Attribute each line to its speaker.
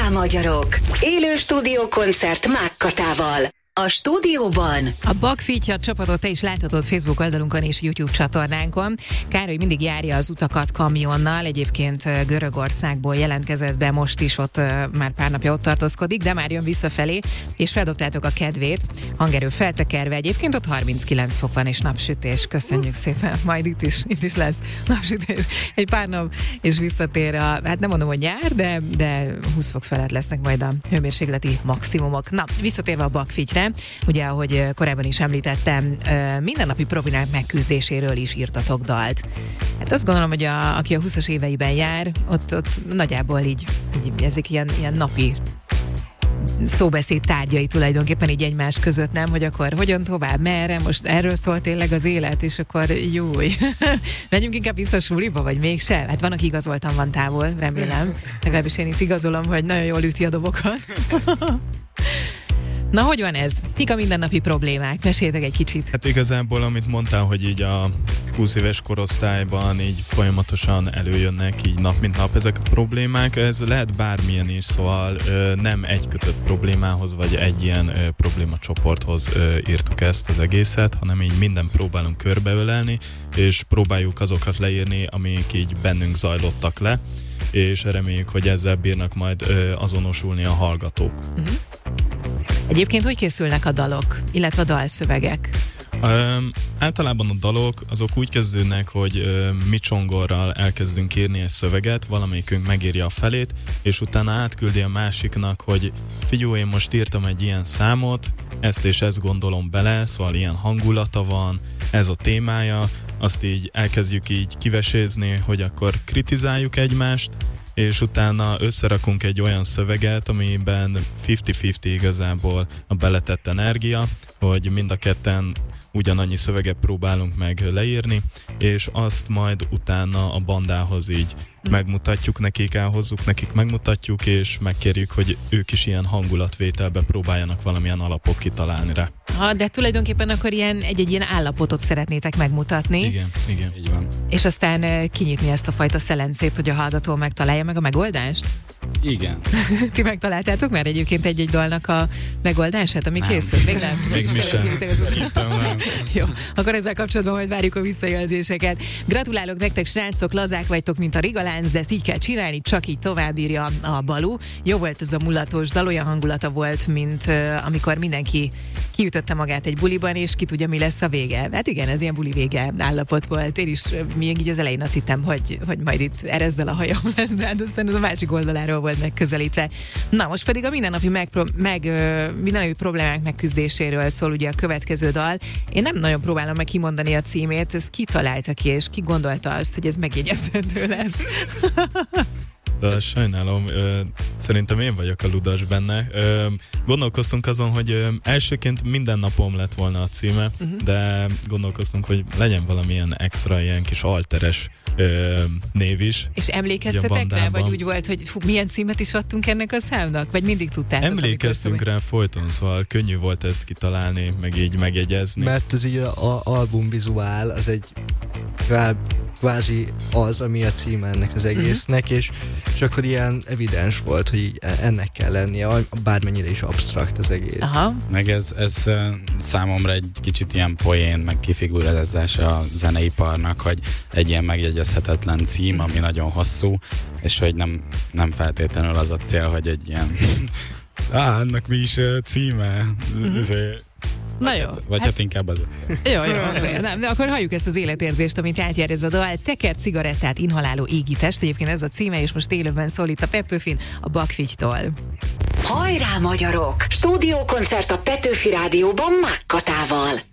Speaker 1: Hajrá magyarok! Élő stúdiókoncert Mákkatával. A stúdióban
Speaker 2: a Bakfitya csapatot te is láthatod Facebook oldalunkon és YouTube csatornánkon. Károly mindig járja az utakat kamionnal, egyébként Görögországból jelentkezett be, most is ott már pár napja ott tartózkodik, de már jön visszafelé, és feldobtátok a kedvét, hangerő feltekerve, egyébként ott 39 fok van és napsütés. Köszönjük szépen, majd itt is lesz napsütés. Egy pár nap és visszatér hát nem mondom, hogy nyár, de 20 fok felett lesznek majd a hőmérsékleti maximumok. Na, visszatérve a Bakfityre, ugye, ahogy korábban is említettem, mindennapi problémák megküzdéséről is írtatok dalt. Hát azt gondolom, hogy aki a 20-as éveiben jár, ott nagyjából így ezek ilyen napi szóbeszéd tárgyai tulajdonképpen így egymás között, nem? Hogy akkor hogyan tovább, merre, most erről szól tényleg az élet, és akkor júj. Menjünk inkább vissza a suliba, vagy mégse? Hát van, aki igazoltan van távol, remélem. Legalábbis én itt igazolom, hogy nagyon jól üti a dobokat. Na, hogy van ez? Mik a mindennapi problémák? Meséljetek egy kicsit.
Speaker 3: Hát igazából, amit mondtál, hogy így a 20 éves korosztályban így folyamatosan előjönnek így nap mint nap ezek a problémák, ez lehet bármilyen is, szóval nem egy kötött problémához, vagy egy ilyen problémacsoporthoz írtuk ezt az egészet, hanem így minden próbálunk körbeölelni, és próbáljuk azokat leírni, amik így bennünk zajlottak le, és reméljük, hogy ezzel bírnak majd azonosulni a hallgatók.
Speaker 2: Uh-huh. Egyébként hogy készülnek a dalok, illetve a dalszövegek?
Speaker 3: Általában a dalok azok úgy kezdődnek, hogy mi csongorral elkezdünk írni egy szöveget, valamelyikünk megírja a felét, és utána átküldi a másiknak, hogy figyelj, én most írtam egy ilyen számot, ezt és ezt gondolom bele, szóval ilyen hangulata van, ez a témája, azt így elkezdjük így kivesézni, hogy akkor kritizáljuk egymást, és utána összerakunk egy olyan szöveget, amiben 50-50 igazából a beletett energia, hogy mind a ketten ugyanannyi szöveget próbálunk meg leírni, és azt majd utána a bandához így megmutatjuk nekik, elhozzuk nekik, megmutatjuk, és megkérjük, hogy ők is ilyen hangulatvételbe próbáljanak valamilyen alapot kitalálni rá.
Speaker 2: De tulajdonképpen akkor egy ilyen állapotot szeretnétek megmutatni.
Speaker 3: Igen.
Speaker 4: Így van.
Speaker 2: És aztán kinyitni ezt a fajta szelencét, hogy a hallgató megtalálja meg a megoldást?
Speaker 4: Igen.
Speaker 2: Ti megtaláltátok már egyébként egy-egy dalnak a megoldását, ami készült? Még nem?
Speaker 3: Még mi sem.
Speaker 2: Jó, akkor ezzel kapcsolatban majd várjuk a visszajelzéseket. Gratulálok nektek, srácok, lazák vagytok, mint a Rigalánc, de ezt így kell csinálni, csak így továbbírja a Balú. Jó volt ez a mulatos dal, olyan hangulata volt, mint amikor mindenki kiütötte magát egy buliban, és ki tudja, mi lesz a vége. Hát igen, ez ilyen buli vége állapot volt. Én is még így az elején azt hittem, hogy majd itt erezdel a hajam lesz, de hát aztán ez a másik oldaláról volt megközelítve. Na, most pedig a mindennapi mindennapi problémák megküzdéséről szól ugye a következő dal. Én nem nagyon próbálom meg kimondani a címét, ezt ki találta ki, és ki gondolta azt, hogy ez megjegyezhető lesz.
Speaker 3: De sajnálom, szerintem én vagyok a ludas benne. Gondolkoztunk azon, hogy elsőként minden napom lett volna a címe, de gondolkoztunk, hogy legyen valamilyen extra, ilyen kis alteres név is.
Speaker 2: És emlékeztetek rá, vagy úgy volt, hogy milyen címet is adtunk ennek a számnak? Vagy mindig tudtátok?
Speaker 3: Emlékeztünk rá folyton, szóval könnyű volt ezt kitalálni, meg így megjegyezni.
Speaker 5: Mert ez így az albumvizuál, az egy kvázi az, ami a címe ennek az egésznek, és akkor ilyen evidens volt, hogy így ennek kell lennie, bármennyire is absztrakt az egész.
Speaker 2: Aha.
Speaker 4: Meg ez számomra egy kicsit ilyen poén, meg kifigurálás a zeneiparnak, hogy egy ilyen megjegyezhetetlen cím, ami nagyon hosszú, és hogy nem feltétlenül az a cél, hogy egy ilyen ennek mi is címe?
Speaker 2: Na jó.
Speaker 4: Vagy hát inkább az.
Speaker 2: Jó. Nem, de akkor halljuk ezt az életérzést, amit átjár ez a dal. Teker cigarettát, inhaláló égitest. Egyébként ez a címe, és most élőben szól itt a Petőfin a Bakfitytól.
Speaker 1: Hajrá magyarok! Stúdiókoncert a Petőfi Rádióban Mákkatával.